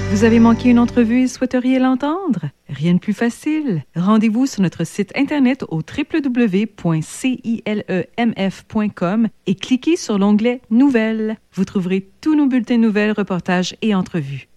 Vous avez manqué une entrevue et souhaiteriez l'entendre? Rien de plus facile. Rendez-vous sur notre site internet au www.cilemf.com et cliquez sur l'onglet Nouvelles. Vous trouverez tous nos bulletins de nouvelles, reportages et entrevues.